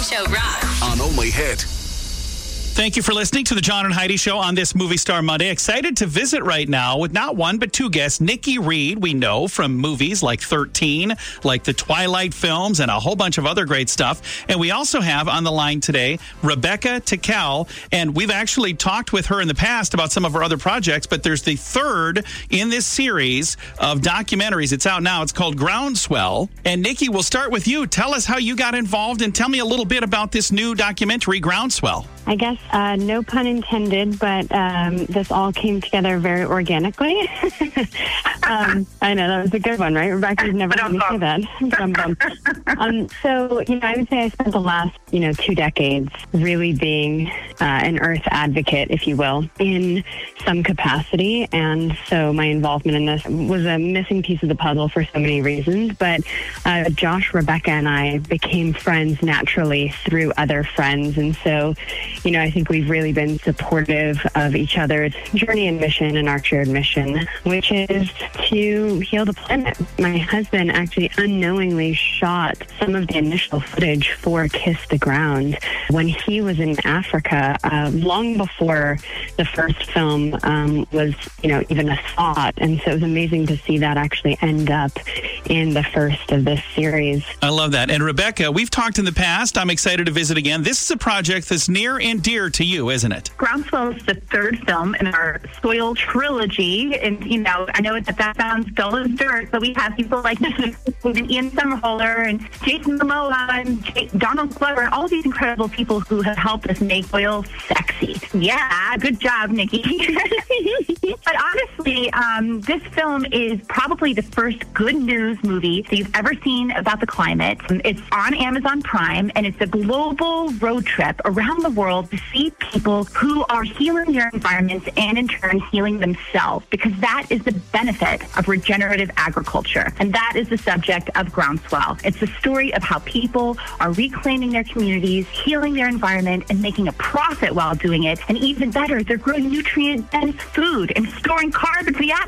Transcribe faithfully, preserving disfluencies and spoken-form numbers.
Show rocks. On Only Hit. Thank you for listening to the John and Heidi Show on this Movie Star Monday. Excited to visit right now with not one, but two guests. Nikki Reed, we know from movies like thirteen, like the Twilight films, and a whole bunch of other great stuff. And we also have on the line today, Rebecca Tickell. And we've actually talked with her in the past about some of her other projects, but there's the third in this series of documentaries. It's out now. It's called Groundswell. And Nikki, we'll start with you. Tell us how you got involved and tell me a little bit about this new documentary, Groundswell. I guess uh, no pun intended, but um, this all came together very organically. um, I know, that was a good one, right? Rebecca's never heard me say that. um, so, you know, I would say I spent the last, you know, two decades really being uh, an Earth advocate, if you will, in some capacity. And so my involvement in this was a missing piece of the puzzle for so many reasons. But uh, Josh, Rebecca, and I became friends naturally through other friends. And so, you know, I think we've really been supportive of each other's journey and mission and our shared mission, which is to heal the planet. My husband actually unknowingly shot some of the initial footage for Kiss the Ground when he was in Africa, uh, long before the first film um, was, you know, even a thought. And so it was amazing to see that actually end up in the first of this series. I love that. And Rebecca, we've talked in the past. I'm excited to visit again. This is a project that's near and dear to you, isn't it? Groundswell is the third film in our Soil trilogy. And, you know, I know that that sounds dull as dirt, but we have people like Ian Somerhalder and Jason Momoa and J- Donald Glover, and all these incredible people who have helped us make soil sexy. Yeah, good job, Nikki. But honestly, um, this film is probably the first good news movie that you've ever seen about the climate. It's on Amazon Prime, and it's a global road trip around the world to see people who are healing their environments and in turn healing themselves, because that is the benefit of regenerative agriculture. And that is the subject of Groundswell. It's the story of how people are reclaiming their communities, healing their environment, and making a profit while doing it. And even better, they're growing nutrient-dense food and storing carbon for the atmosphere.